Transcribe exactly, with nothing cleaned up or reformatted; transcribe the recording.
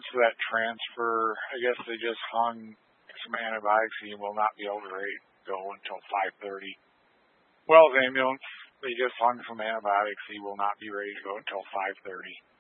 to that transfer, I guess they just hung some antibiotics. He will not be able to ready to go until five thirty. Wells ambulance, they just hung some antibiotics. He will not be ready to go until five thirty.